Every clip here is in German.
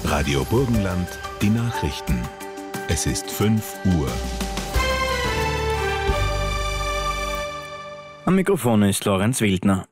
Radio Burgenland, die Nachrichten. Es ist 5 Uhr. Am Mikrofon ist Lorenz Wildner.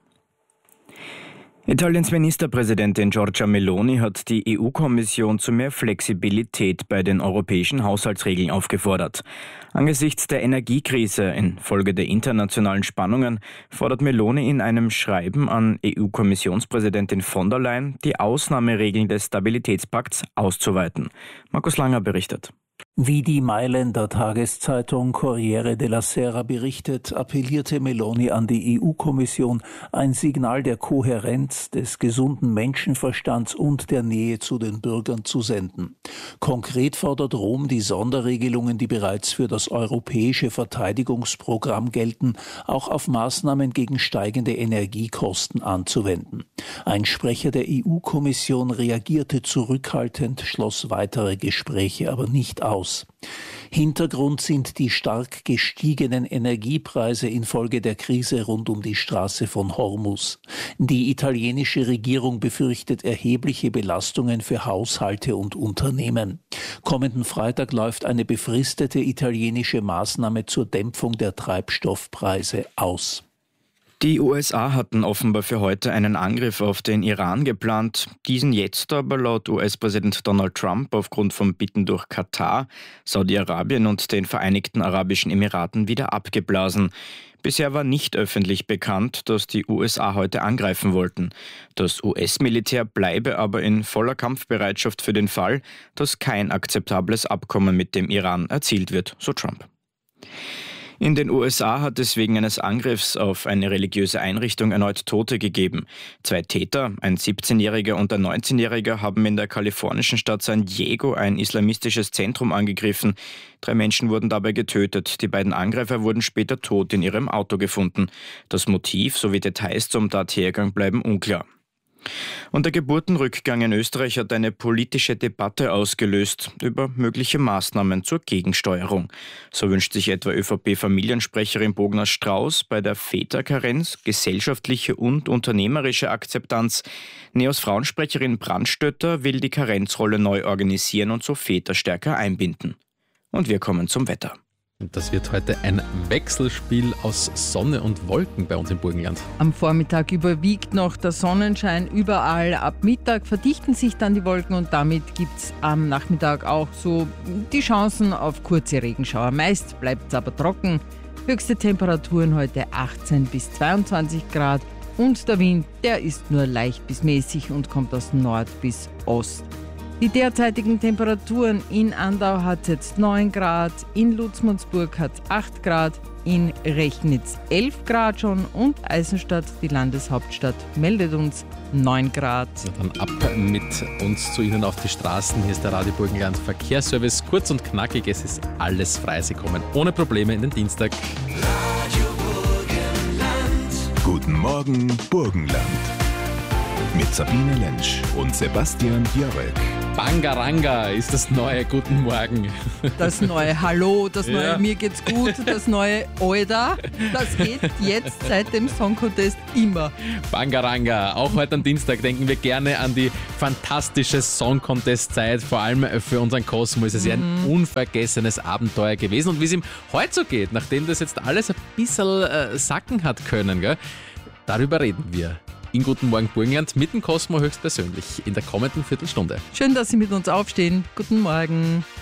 Italiens Ministerpräsidentin Giorgia Meloni hat die EU-Kommission zu mehr Flexibilität bei den europäischen Haushaltsregeln aufgefordert. Angesichts der Energiekrise infolge der internationalen Spannungen fordert Meloni in einem Schreiben an EU-Kommissionspräsidentin von der Leyen, die Ausnahmeregeln des Stabilitätspakts auszuweiten. Markus Langer berichtet. Wie die Mailänder Tageszeitung Corriere della Sera berichtet, appellierte Meloni an die EU-Kommission, ein Signal der Kohärenz, des gesunden Menschenverstands und der Nähe zu den Bürgern zu senden. Konkret fordert Rom, die Sonderregelungen, die bereits für das europäische Verteidigungsprogramm gelten, auch auf Maßnahmen gegen steigende Energiekosten anzuwenden. Ein Sprecher der EU-Kommission reagierte zurückhaltend, schloss weitere Gespräche aber nicht aus. Hintergrund sind die stark gestiegenen Energiepreise infolge der Krise rund um die Straße von Hormuz. Die italienische Regierung befürchtet erhebliche Belastungen für Haushalte und Unternehmen. Kommenden Freitag läuft eine befristete italienische Maßnahme zur Dämpfung der Treibstoffpreise aus. Die USA hatten offenbar für heute einen Angriff auf den Iran geplant, diesen jetzt aber laut US-Präsident Donald Trump aufgrund von Bitten durch Katar, Saudi-Arabien und den Vereinigten Arabischen Emiraten wieder abgeblasen. Bisher war nicht öffentlich bekannt, dass die USA heute angreifen wollten. Das US-Militär bleibe aber in voller Kampfbereitschaft für den Fall, dass kein akzeptables Abkommen mit dem Iran erzielt wird, so Trump. In den USA hat es wegen eines Angriffs auf eine religiöse Einrichtung erneut Tote gegeben. 2 Täter, ein 17-Jähriger und ein 19-Jähriger, haben in der kalifornischen Stadt San Diego ein islamistisches Zentrum angegriffen. 3 Menschen wurden dabei getötet. Die beiden Angreifer wurden später tot in ihrem Auto gefunden. Das Motiv sowie Details zum Tathergang bleiben unklar. Und der Geburtenrückgang in Österreich hat eine politische Debatte ausgelöst über mögliche Maßnahmen zur Gegensteuerung. So wünscht sich etwa ÖVP-Familiensprecherin Bogner-Strauß bei der Väterkarenz gesellschaftliche und unternehmerische Akzeptanz. NEOS-Frauensprecherin Brandstötter will die Karenzrolle neu organisieren und so Väter stärker einbinden. Und wir kommen zum Wetter. Und das wird heute ein Wechselspiel aus Sonne und Wolken bei uns im Burgenland. Am Vormittag überwiegt noch der Sonnenschein überall. Ab Mittag verdichten sich dann die Wolken und damit gibt es am Nachmittag auch so die Chancen auf kurze Regenschauer. Meist bleibt es aber trocken. Höchste Temperaturen heute 18 bis 22 Grad. Und der Wind, der ist nur leicht bis mäßig und kommt aus Nord bis Ost. Die derzeitigen Temperaturen in Andau hat jetzt 9 Grad, in Lutzmundsburg hat es 8 Grad, in Rechnitz 11 Grad schon und Eisenstadt, die Landeshauptstadt, meldet uns 9 Grad. Ja, dann ab mit uns zu Ihnen auf die Straßen. Hier ist der Radio Burgenland Verkehrsservice. Kurz und knackig, es ist alles frei. Sie kommen ohne Probleme in den Dienstag. Radio Burgenland. Guten Morgen, Burgenland. Mit Sabine Lentsch und Sebastian Jarek. Bangaranga ist das neue Guten Morgen. Das neue Hallo, das neue Mir geht's gut, das neue Oida, das geht jetzt seit dem Song Contest immer. Bangaranga, auch heute am Dienstag denken wir gerne an die fantastische Song Contest Zeit. Vor allem für unseren Cosmo ist es ja ein unvergessenes Abenteuer gewesen. Und wie es ihm heute so geht, nachdem das jetzt alles ein bisschen sacken hat können, gell? Darüber reden wir in Guten Morgen Burgenland mit dem Cosmo höchstpersönlich in der kommenden Viertelstunde. Schön, dass Sie mit uns aufstehen. Guten Morgen.